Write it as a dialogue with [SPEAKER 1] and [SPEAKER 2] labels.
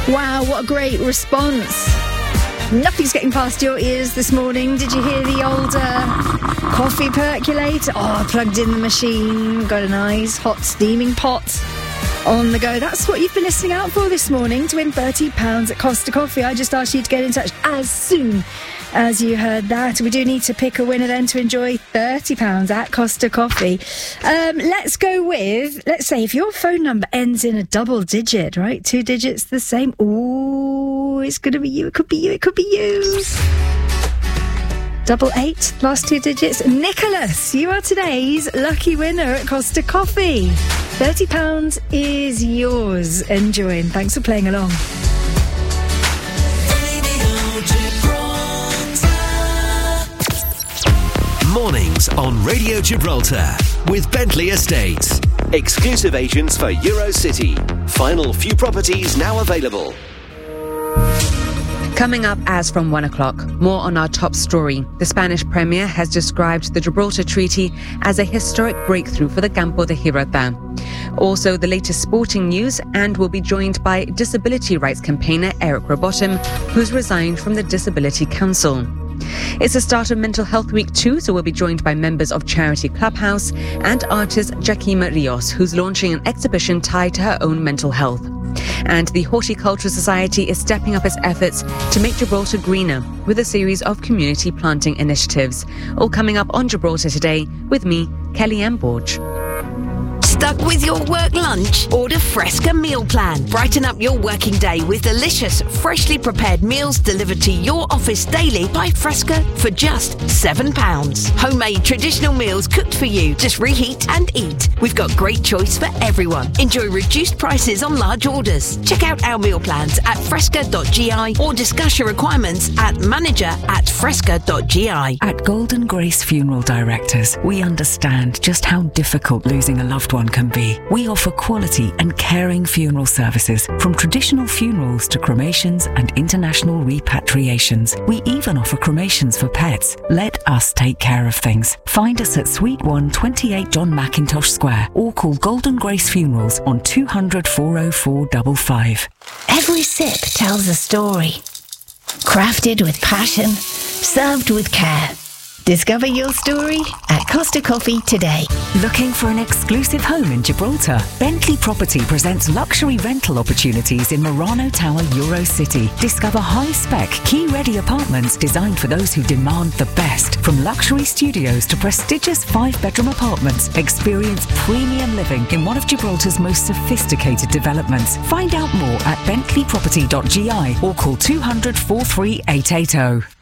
[SPEAKER 1] Wow, what a great response. Nothing's getting past your ears this morning. Did you hear the old coffee percolator? Oh, I plugged in the machine, got a nice hot steaming pot on the go. That's what you've been listening out for this morning, to win £30 at Costa Coffee. I just asked you to get in touch as soon as you heard that. We do need to pick a winner then to enjoy £30 at Costa Coffee. Let's go with, let's say, if your phone number ends in a double digit, right? 2 digits the same. Ooh, it's going to be you. It could be you. It could be you. 88, last 2 digits. Nicholas, you are today's lucky winner at Costa Coffee. £30 is yours. Enjoy. Thanks for playing along.
[SPEAKER 2] Mornings on Radio Gibraltar with Bentley Estates. Exclusive agents for Eurocity. Final few properties now available.
[SPEAKER 3] Coming up as from 1 o'clock, more on our top story. The Spanish Premier has described the Gibraltar Treaty as a historic breakthrough for the Campo de Gibraltar. Also, the latest sporting news, and we'll be joined by disability rights campaigner Eric Robotham, who's resigned from the Disability Council. It's the start of Mental Health Week too, so we'll be joined by members of Charity Clubhouse and artist Jaquima Rios, who's launching an exhibition tied to her own mental health. And the Horticultural Society is stepping up its efforts to make Gibraltar greener with a series of community planting initiatives. All coming up on Gibraltar Today with me, Kellyanne Borge.
[SPEAKER 4] Stuck with your work lunch? Order Fresca Meal Plan. Brighten up your working day with delicious, freshly prepared meals delivered to your office daily by Fresca for just £7. Homemade traditional meals cooked for you. Just reheat and eat. We've got great choice for everyone. Enjoy reduced prices on large orders. Check out our meal plans at fresca.gi or discuss your requirements at manager@fresca.gi.
[SPEAKER 5] At Golden Grace Funeral Directors, we understand just how difficult losing a loved one can be. We offer quality and caring funeral services, from traditional funerals to cremations and international repatriations. We even offer cremations for pets. Let us take care of things. Find us at Suite 1, 28 John Mackintosh Square, or call Golden Grace Funerals on 200 404 55.
[SPEAKER 6] Every sip tells a story. Crafted with passion, served with care. Discover your story at Costa Coffee today.
[SPEAKER 5] Looking for an exclusive home in Gibraltar? Bentley Property presents luxury rental opportunities in Murano Tower, Eurocity. Discover high-spec, key-ready apartments designed for those who demand the best. From luxury studios to prestigious 5-bedroom apartments, experience premium living in one of Gibraltar's most sophisticated developments. Find out more at bentleyproperty.gi or call 200 43880.